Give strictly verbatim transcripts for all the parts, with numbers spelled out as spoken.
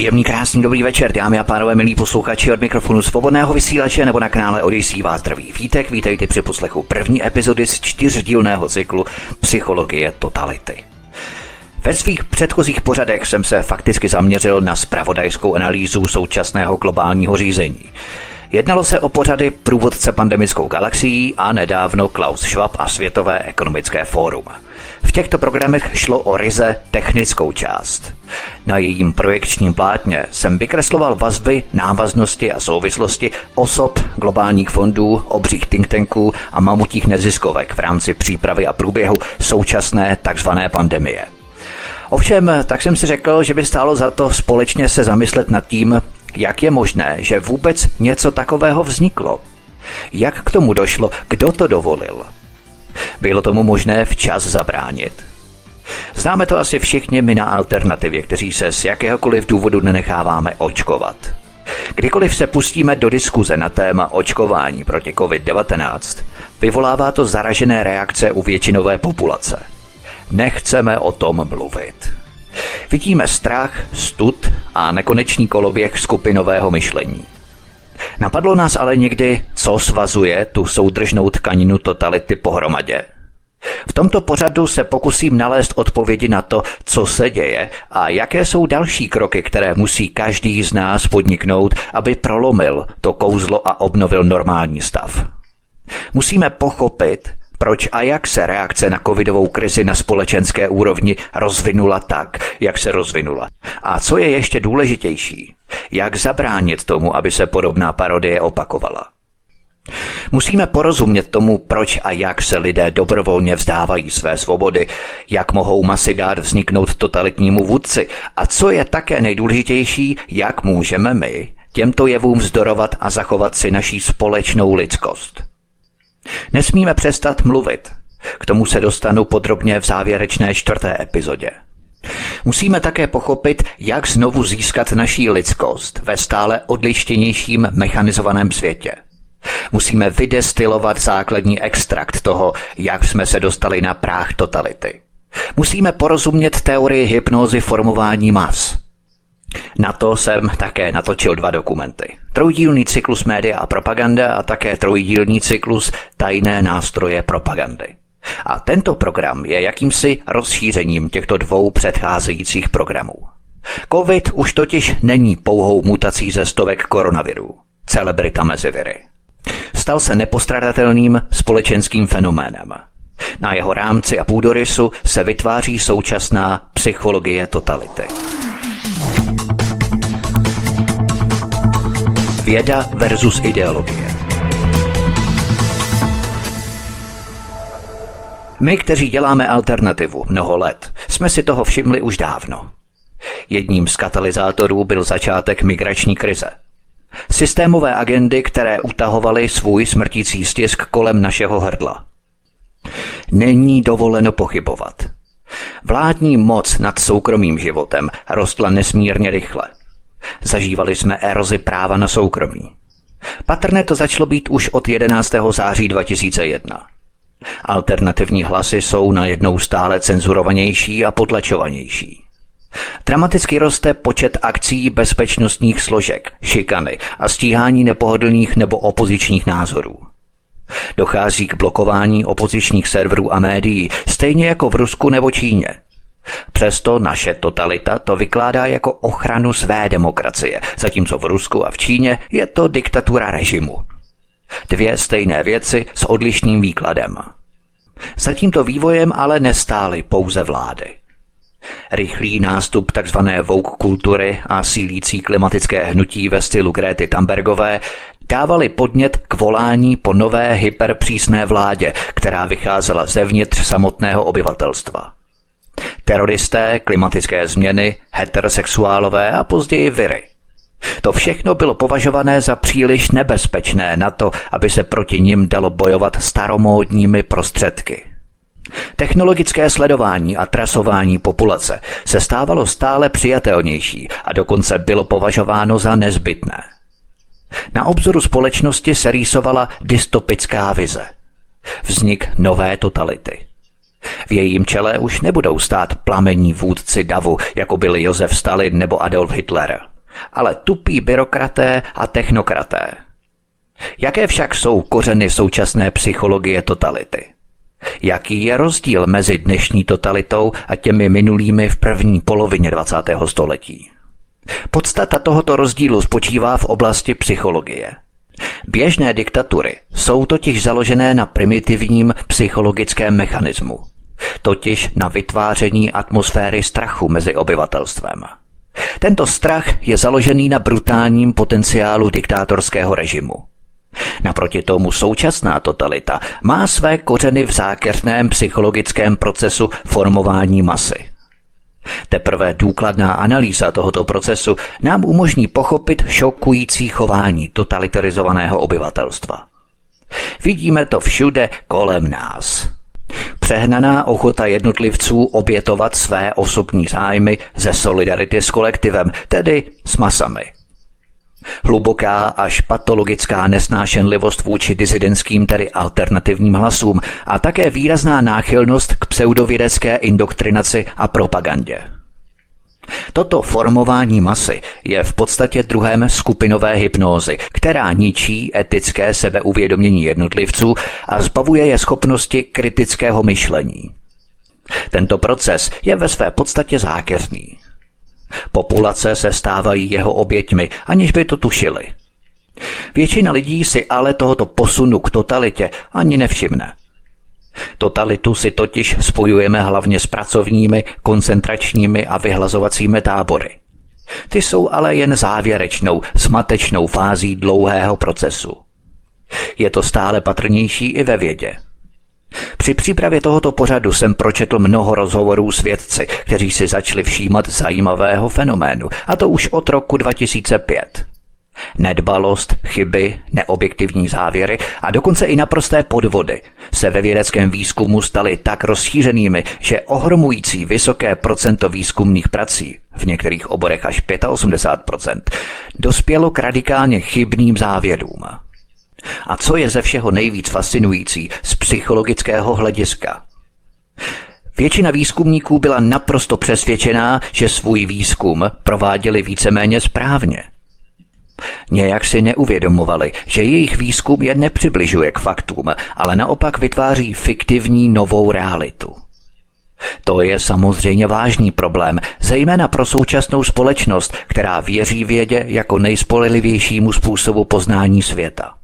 Příjemný, krásný, dobrý večer, dámy a pánové, milí posluchači od mikrofonu Svobodného vysílače nebo na kanále Odyssey vás zdraví Vítek, vítejte při poslechu první epizody z čtyřdílného cyklu Psychologie totality. Ve svých předchozích pořadech jsem se fakticky zaměřil na zpravodajskou analýzu současného globálního řízení. Jednalo se o pořady Průvodce pandemickou galaxií a nedávno Klaus Schwab a Světové ekonomické fórum. V těchto programech šlo o ryze technickou část. Na jejím projekčním plátně jsem vykresloval vazby, návaznosti a souvislosti osob, globálních fondů, obřích think tanků a mamutích neziskovek v rámci přípravy a průběhu současné takzvané pandemie. Ovšem, tak jsem si řekl, že by stálo za to společně se zamyslet nad tím, jak je možné, že vůbec něco takového vzniklo. Jak k tomu došlo, kdo to dovolil? Bylo tomu možné včas zabránit? Známe to asi všichni my na Alternativě, kteří se z jakéhokoliv důvodu nenecháváme očkovat. Kdykoliv se pustíme do diskuze na téma očkování proti covid devatenáct, vyvolává to zaražené reakce u většinové populace. Nechceme o tom mluvit. Vidíme strach, stud a nekonečný koloběh skupinového myšlení. Napadlo nás ale někdy, co svazuje tu soudržnou tkaninu totality pohromadě. V tomto pořadu se pokusím nalézt odpovědi na to, co se děje a jaké jsou další kroky, které musí každý z nás podniknout, aby prolomil to kouzlo a obnovil normální stav. Musíme pochopit, proč a jak se reakce na covidovou krizi na společenské úrovni rozvinula tak, jak se rozvinula. A co je ještě důležitější, jak zabránit tomu, aby se podobná parodie opakovala. Musíme porozumět tomu, proč a jak se lidé dobrovolně vzdávají své svobody, jak mohou masy dát vzniknout totalitnímu vůdci a co je také nejdůležitější, jak můžeme my těmto jevům vzdorovat a zachovat si naší společnou lidskost. Nesmíme přestat mluvit. K tomu se dostanu podrobně v závěrečné čtvrté epizodě. Musíme také pochopit, jak znovu získat naší lidskost ve stále odlištěnějším mechanizovaném světě. Musíme vydestilovat základní extrakt toho, jak jsme se dostali na práh totality. Musíme porozumět teorii hypnózy formování mas. Na to jsem také natočil dva dokumenty. Trojdílný cyklus Média a propaganda a také trojdílný cyklus Tajné nástroje propagandy. A tento program je jakýmsi rozšířením těchto dvou předcházejících programů. Covid už totiž není pouhou mutací ze stovek koronavirů, celebrita mezi viry. Stal se nepostradatelným společenským fenoménem. Na jeho rámci a půdorysu se vytváří současná psychologie totality. Věda versus ideologie. My, kteří děláme alternativu mnoho let, jsme si toho všimli už dávno. Jedním z katalyzátorů byl začátek migrační krize. Systémové agendy, které utahovaly svůj smrtící stisk kolem našeho hrdla. Není dovoleno pochybovat. Vládní moc nad soukromým životem rostla nesmírně rychle. Zažívali jsme erozi práva na soukromí. Patrné to začalo být už od jedenáctého září dva tisíce jedna. Alternativní hlasy jsou najednou stále cenzurovanější a potlačovanější. Dramaticky roste počet akcí bezpečnostních složek, šikany a stíhání nepohodlných nebo opozičních názorů. Dochází k blokování opozičních serverů a médií, stejně jako v Rusku nebo Číně. Přesto naše totalita to vykládá jako ochranu své demokracie, zatímco v Rusku a v Číně je to diktatura režimu. Dvě stejné věci s odlišným výkladem. Za tímto vývojem ale nestály pouze vlády. Rychlý nástup tzv. woke kultury a sílící klimatické hnutí ve stylu Gréty Thunbergové dávali podnět k volání po nové hyperpřísné vládě, která vycházela zevnitř samotného obyvatelstva. Teroristé, klimatické změny, heterosexuálové a později viry. To všechno bylo považované za příliš nebezpečné na to, aby se proti nim dalo bojovat staromódními prostředky. Technologické sledování a trasování populace se stávalo stále přijatelnější a dokonce bylo považováno za nezbytné. Na obzoru společnosti se rýsovala dystopická vize. Vznik nové totality. V jejím čele už nebudou stát plamení vůdci davu, jako byli Josef Stalin nebo Adolf Hitler, ale tupí byrokraté a technokraté. Jaké však jsou kořeny současné psychologie totality? Jaký je rozdíl mezi dnešní totalitou a těmi minulými v první polovině dvacátého století? Podstata tohoto rozdílu spočívá v oblasti psychologie. Běžné diktatury jsou totiž založené na primitivním psychologickém mechanismu, totiž na vytváření atmosféry strachu mezi obyvatelstvem. Tento strach je založený na brutálním potenciálu diktátorského režimu. Naproti tomu současná totalita má své kořeny v zákeřném psychologickém procesu formování masy. Teprve důkladná analýza tohoto procesu nám umožní pochopit šokující chování totalitarizovaného obyvatelstva. Vidíme to všude kolem nás. Přehnaná ochota jednotlivců obětovat své osobní zájmy ze solidarity s kolektivem, tedy s masami. Hluboká až patologická nesnášenlivost vůči disidentským, tedy alternativním hlasům a také výrazná náchylnost k pseudovědecké indoktrinaci a propagandě. Toto formování masy je v podstatě druhem skupinové hypnózy, která ničí etické sebeuvědomění jednotlivců a zbavuje je schopnosti kritického myšlení. Tento proces je ve své podstatě zákeřný. Populace se stávají jeho oběťmi, aniž by to tušili. Většina lidí si ale tohoto posunu k totalitě ani nevšimne. Totalitu si totiž spojujeme hlavně s pracovními, koncentračními a vyhlazovacími tábory. Ty jsou ale jen závěrečnou, smatečnou fází dlouhého procesu. Je to stále patrnější i ve vědě. Při přípravě tohoto pořadu jsem pročetl mnoho rozhovorů s vědci, kteří si začali všímat zajímavého fenoménu, a to už od roku dva tisíce pět. Nedbalost, chyby, neobjektivní závěry a dokonce i naprosté podvody se ve vědeckém výzkumu staly tak rozšířenými, že ohromující vysoké procento výzkumných prací, v některých oborech až osmdesát pět procent, dospělo k radikálně chybným závěrům. A co je ze všeho nejvíc fascinující z psychologického hlediska? Většina výzkumníků byla naprosto přesvědčená, že svůj výzkum prováděli víceméně správně. Nějak si neuvědomovali, že jejich výzkum je nepřibližuje k faktům, ale naopak vytváří fiktivní novou realitu. To je samozřejmě vážný problém, zejména pro současnou společnost, která věří vědě jako nejspolehlivějšímu způsobu poznání světa.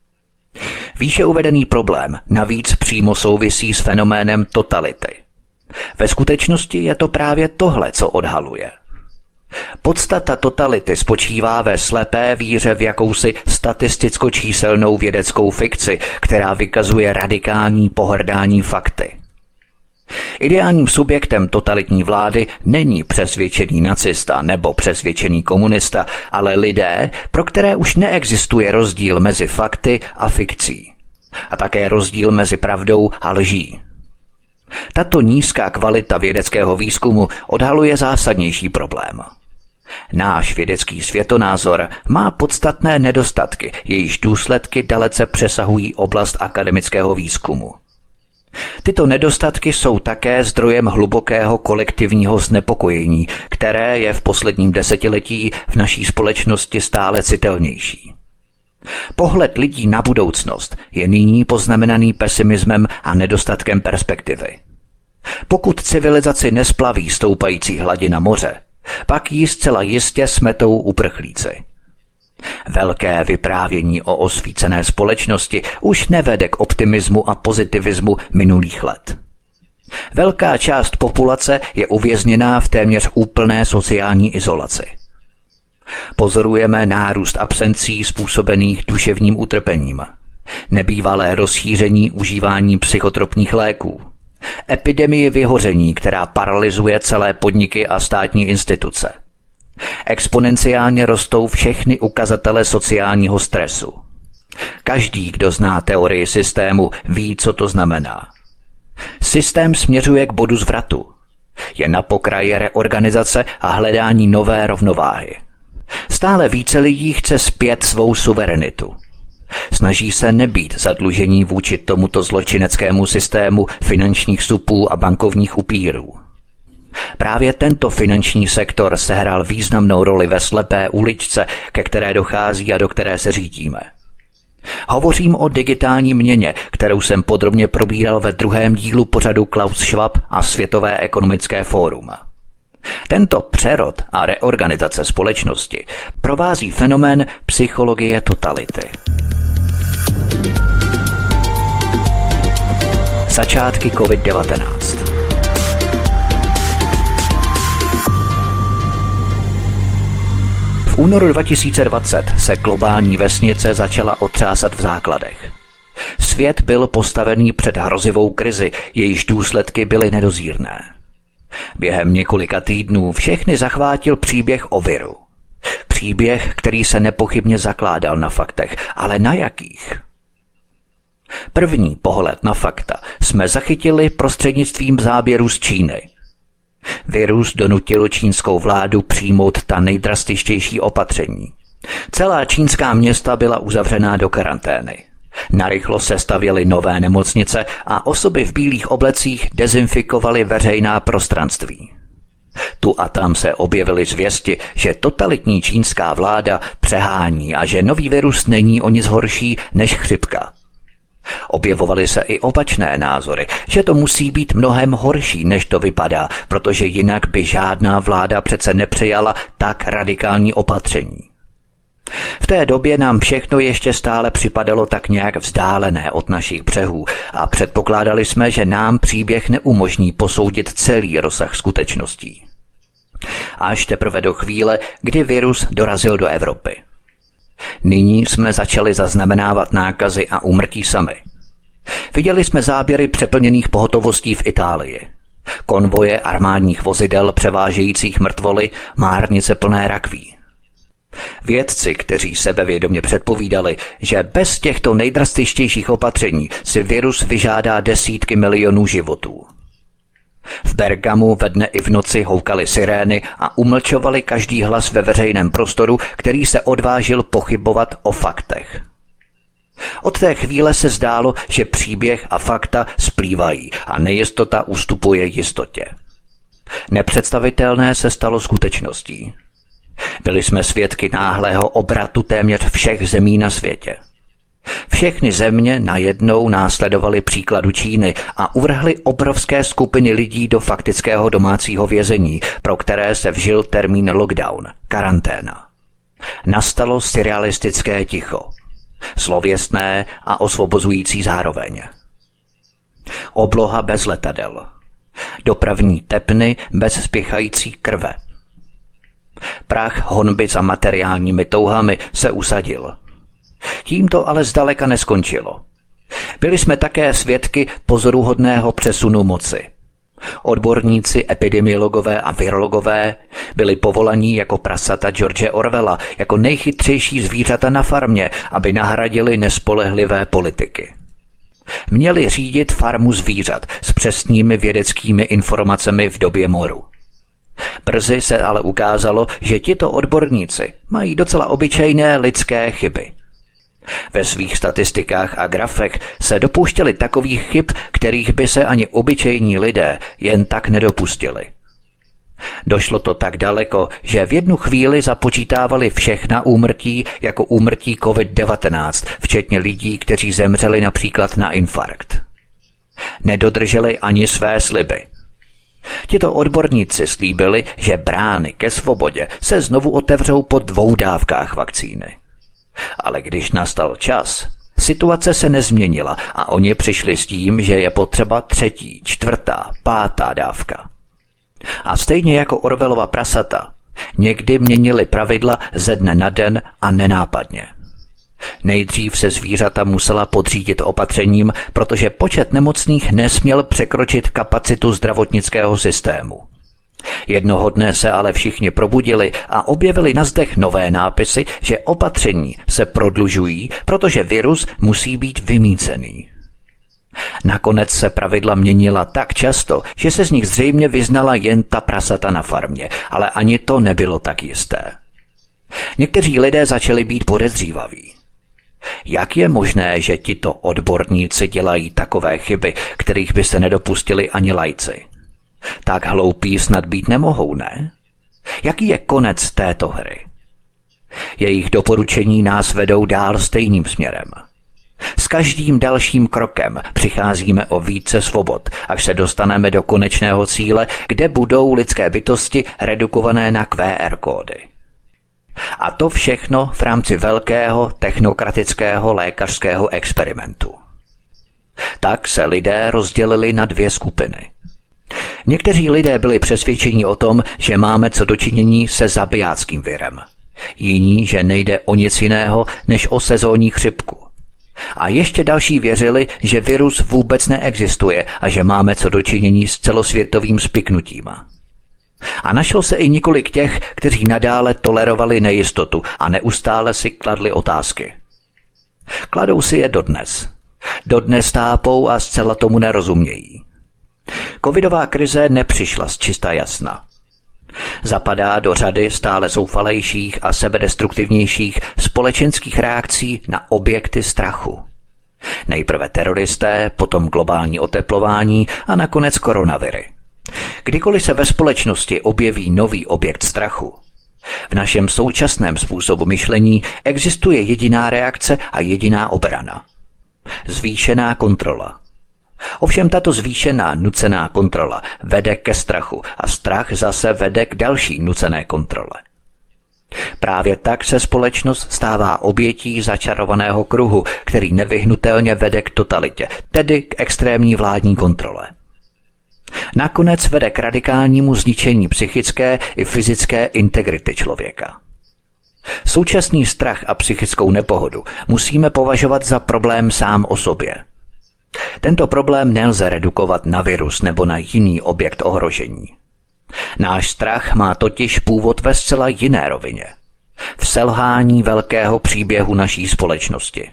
Výše uvedený problém navíc přímo souvisí s fenoménem totality. Ve skutečnosti je to právě tohle, co odhaluje. Podstata totality spočívá ve slepé víře v jakousi statisticko-číselnou vědeckou fikci, která vykazuje radikální pohrdání fakty. Ideálním subjektem totalitní vlády není přesvědčený nacista nebo přesvědčený komunista, ale lidé, pro které už neexistuje rozdíl mezi fakty a fikcí. A také rozdíl mezi pravdou a lží. Tato nízká kvalita vědeckého výzkumu odhaluje zásadnější problém. Náš vědecký světonázor má podstatné nedostatky, jejichž důsledky dalece přesahují oblast akademického výzkumu. Tyto nedostatky jsou také zdrojem hlubokého kolektivního znepokojení, které je v posledním desetiletí v naší společnosti stále citelnější. Pohled lidí na budoucnost je nyní poznamenaný pesimismem a nedostatkem perspektivy. Pokud civilizaci nesplaví stoupající hladina moře, pak ji zcela jistě smetou uprchlíci. Velké vyprávění o osvícené společnosti už nevede k optimismu a pozitivismu minulých let. Velká část populace je uvězněná v téměř úplné sociální izolaci. Pozorujeme nárůst absencí způsobených duševním utrpením, nebývalé rozšíření užívání psychotropních léků, epidemii vyhoření, která paralyzuje celé podniky a státní instituce. Exponenciálně rostou všechny ukazatele sociálního stresu. Každý, kdo zná teorii systému, ví, co to znamená. Systém směřuje k bodu zvratu. Je na pokraji reorganizace a hledání nové rovnováhy. Stále více lidí chce zpět svou suverenitu. Snaží se nebýt zadlužení vůči tomuto zločineckému systému finančních supů a bankovních upírů. Právě tento finanční sektor sehrál významnou roli ve slepé uličce, ke které dochází a do které se řítíme. Hovořím o digitální měně, kterou jsem podrobně probíral ve druhém dílu pořadu Klaus Schwab a Světové ekonomické fórum. Tento přerod a reorganizace společnosti provází fenomén psychologie totality. Začátky covid devatenáct. V únoru dva tisíce dvacet se globální vesnice začala otřásat v základech. Svět byl postavený před hrozivou krizi, jejíž důsledky byly nedozírné. Během několika týdnů všechny zachvátil příběh o viru. Příběh, který se nepochybně zakládal na faktech, ale na jakých? První pohled na fakta jsme zachytili prostřednictvím záběrů z Číny. Virus donutil čínskou vládu přijmout ta nejdrastičtější opatření. Celá čínská města byla uzavřená do karantény. Narychlo se stavěly nové nemocnice a osoby v bílých oblecích dezinfikovaly veřejná prostranství. Tu a tam se objevily zvěsti, že totalitní čínská vláda přehání a že nový virus není o nic horší než chřipka. Objevovaly se i opačné názory, že to musí být mnohem horší, než to vypadá, protože jinak by žádná vláda přece nepřijala tak radikální opatření. V té době nám všechno ještě stále připadalo tak nějak vzdálené od našich břehů a předpokládali jsme, že nám příběh neumožní posoudit celý rozsah skutečností. Až teprve do chvíle, kdy virus dorazil do Evropy. Nyní jsme začali zaznamenávat nákazy a úmrtí sami. Viděli jsme záběry přeplněných pohotovostí v Itálii. Konvoje armádních vozidel převážejících mrtvoly, márnice plné rakví. Vědci, kteří sebevědomě předpovídali, že bez těchto nejdrastičtějších opatření si virus vyžádá desítky milionů životů. V Bergamu ve dne i v noci houkaly sirény a umlčovali každý hlas ve veřejném prostoru, který se odvážil pochybovat o faktech. Od té chvíle se zdálo, že příběh a fakta splývají a nejistota ustupuje jistotě. Nepředstavitelné se stalo skutečností. Byli jsme svědky náhlého obratu téměř všech zemí na světě. Všechny země najednou následovaly příkladu Číny a uvrhly obrovské skupiny lidí do faktického domácího vězení, pro které se vžil termín lockdown, karanténa. Nastalo surrealistické ticho. Slověstné a osvobozující zároveň. Obloha bez letadel. Dopravní tepny bez spěchající krve. Prach honby za materiálními touhami se usadil. Tím to ale zdaleka neskončilo. Byli jsme také svědky pozoruhodného přesunu moci. Odborníci, epidemiologové a virologové byli povolaní jako prasata George Orwella, jako nejchytřejší zvířata na farmě, aby nahradili nespolehlivé politiky. Měli řídit farmu zvířat s přesnými vědeckými informacemi v době moru. Brzy se ale ukázalo, že tito odborníci mají docela obyčejné lidské chyby. Ve svých statistikách a grafech se dopouštěli takových chyb, kterých by se ani obyčejní lidé jen tak nedopustili. Došlo to tak daleko, že v jednu chvíli započítávali všechna úmrtí jako úmrtí covid devatenáct, včetně lidí, kteří zemřeli například na infarkt. Nedodrželi ani své sliby. Tito odborníci slíbili, že brány ke svobodě se znovu otevřou po dvou dávkách vakcíny. Ale když nastal čas, situace se nezměnila a oni přišli s tím, že je potřeba třetí, čtvrtá, pátá dávka. A stejně jako Orwellova prasata, někdy měnili pravidla ze dne na den a nenápadně. Nejdřív se zvířata musela podřídit opatřením, protože počet nemocných nesměl překročit kapacitu zdravotnického systému. Jednoho dne se ale všichni probudili a objevili na zdech nové nápisy, že opatření se prodlužují, protože virus musí být vymýcený. Nakonec se pravidla měnila tak často, že se z nich zřejmě vyznala jen ta prasata na farmě, ale ani to nebylo tak jisté. Někteří lidé začali být podezřívaví. Jak je možné, že tito odborníci dělají takové chyby, kterých by se nedopustili ani laici? Tak hloupí snad být nemohou, ne? Jaký je konec této hry? Jejich doporučení nás vedou dál stejným směrem. S každým dalším krokem přicházíme o více svobod, až se dostaneme do konečného cíle, kde budou lidské bytosti redukované na Q R kódy. A to všechno v rámci velkého technokratického lékařského experimentu. Tak se lidé rozdělili na dvě skupiny. Někteří lidé byli přesvědčeni o tom, že máme co dočinění se zabijáckým virem. Jiní, že nejde o nic jiného, než o sezónní chřipku. A ještě další věřili, že virus vůbec neexistuje a že máme co dočinění s celosvětovým spiknutím. A našlo se i několik těch, kteří nadále tolerovali nejistotu a neustále si kladli otázky. Kladou si je dodnes. Dodnes tápou a zcela tomu nerozumějí. Covidová krize nepřišla z čista jasna. Zapadá do řady stále zoufalejších a sebedestruktivnějších společenských reakcí na objekty strachu. Nejprve teroristé, potom globální oteplování a nakonec koronaviry. Kdykoliv se ve společnosti objeví nový objekt strachu, v našem současném způsobu myšlení existuje jediná reakce a jediná obrana. Zvýšená kontrola. Ovšem tato zvýšená nucená kontrola vede ke strachu a strach zase vede k další nucené kontrole. Právě tak se společnost stává obětí začarovaného kruhu, který nevyhnutelně vede k totalitě, tedy k extrémní vládní kontrole. Nakonec vede k radikálnímu zničení psychické i fyzické integrity člověka. Současný strach a psychickou nepohodu musíme považovat za problém sám o sobě. Tento problém nelze redukovat na virus nebo na jiný objekt ohrožení. Náš strach má totiž původ ve zcela jiné rovině. V selhání velkého příběhu naší společnosti.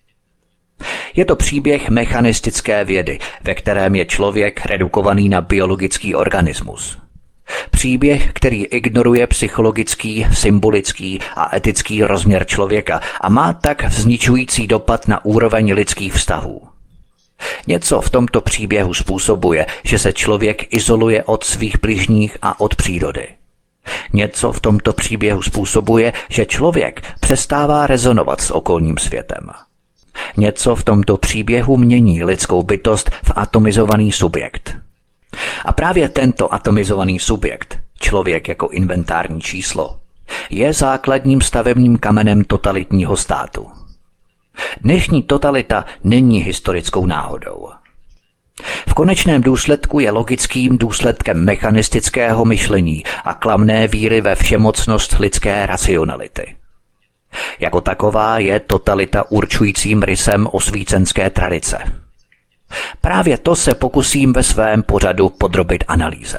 Je to příběh mechanistické vědy, ve kterém je člověk redukovaný na biologický organismus. Příběh, který ignoruje psychologický, symbolický a etický rozměr člověka a má tak zničující dopad na úroveň lidských vztahů. Něco v tomto příběhu způsobuje, že se člověk izoluje od svých bližních a od přírody. Něco v tomto příběhu způsobuje, že člověk přestává rezonovat s okolním světem. Něco v tomto příběhu mění lidskou bytost v atomizovaný subjekt. A právě tento atomizovaný subjekt, člověk jako inventární číslo, je základním stavebním kamenem totalitního státu. Dnešní totalita není historickou náhodou. V konečném důsledku je logickým důsledkem mechanistického myšlení a klamné víry ve všemocnost lidské racionality. Jako taková je totalita určujícím rysem osvícenské tradice. Právě to se pokusím ve svém pořadu podrobit analýze.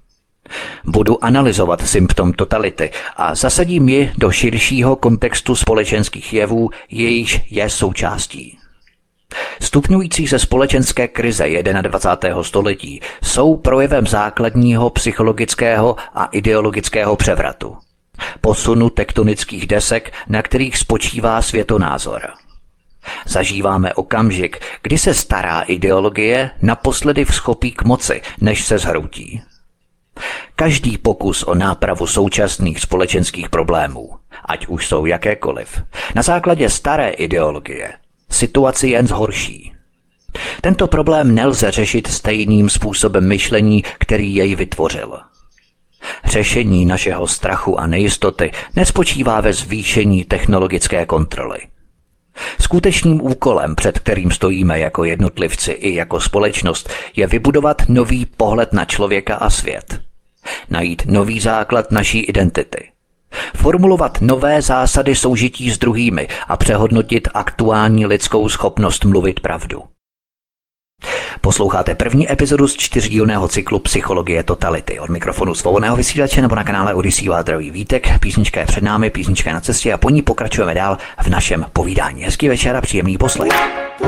Budu analyzovat symptom totality a zasadím ji do širšího kontextu společenských jevů, jejíž je součástí. Stupňující se společenské krize dvacátého prvního století jsou projevem základního psychologického a ideologického převratu. Posunu tektonických desek, na kterých spočívá světonázor. Zažíváme okamžik, kdy se stará ideologie naposledy vzchopí k moci, než se zhroutí. Každý pokus o nápravu současných společenských problémů, ať už jsou jakékoliv, na základě staré ideologie, situaci jen zhorší. Tento problém nelze řešit stejným způsobem myšlení, který jej vytvořil. Řešení našeho strachu a nejistoty nespočívá ve zvýšení technologické kontroly. Skutečným úkolem, před kterým stojíme jako jednotlivci i jako společnost, je vybudovat nový pohled na člověka a svět. Najít nový základ naší identity. Formulovat nové zásady soužití s druhými a přehodnotit aktuální lidskou schopnost mluvit pravdu. Posloucháte první epizodu z čtyřdílného cyklu Psychologie totality. Od mikrofonu svobodného vysílače nebo na kanále Odyssey vás zdraví Vítek. Písnička je před námi, písnička je na cestě a po ní pokračujeme dál v našem povídání. Hezký večer a příjemný poslech.